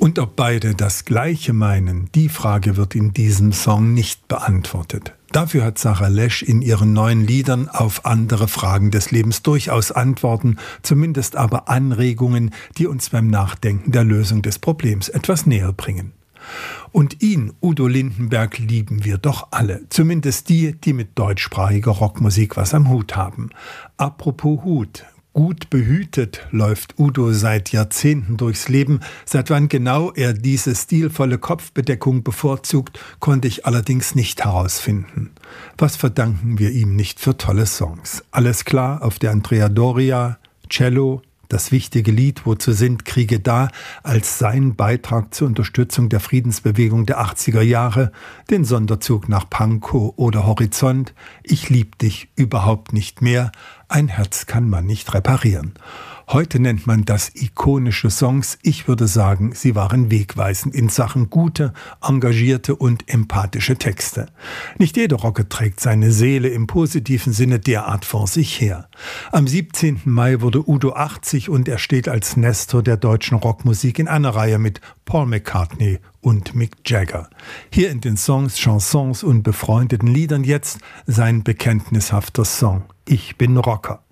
Und ob beide das Gleiche meinen, die Frage wird in diesem Song nicht beantwortet. Dafür hat Sarah Lesch in ihren neuen Liedern auf andere Fragen des Lebens durchaus Antworten, zumindest aber Anregungen, die uns beim Nachdenken der Lösung des Problems etwas näher bringen. Und ihn, Udo Lindenberg, lieben wir doch alle, zumindest die, die mit deutschsprachiger Rockmusik was am Hut haben. Apropos Hut. Gut behütet läuft Udo seit Jahrzehnten durchs Leben. Seit wann genau er diese stilvolle Kopfbedeckung bevorzugt, konnte ich allerdings nicht herausfinden. Was verdanken wir ihm nicht für tolle Songs? Alles klar auf der Andrea Doria, Cello, das wichtige Lied Wozu sind Kriege da, als sein Beitrag zur Unterstützung der Friedensbewegung der 80er Jahre, den Sonderzug nach Pankow oder Horizont, Ich lieb dich überhaupt nicht mehr, ein Herz kann man nicht reparieren. Heute nennt man das ikonische Songs. Ich würde sagen, sie waren wegweisend in Sachen gute, engagierte und empathische Texte. Nicht jeder Rocker trägt seine Seele im positiven Sinne derart vor sich her. Am 17. Mai wurde Udo 80 und er steht als Nestor der deutschen Rockmusik in einer Reihe mit Paul McCartney und Mick Jagger. Hier in den Songs, Chansons und befreundeten Liedern jetzt sein bekenntnishafter Song Ich bin Rocker.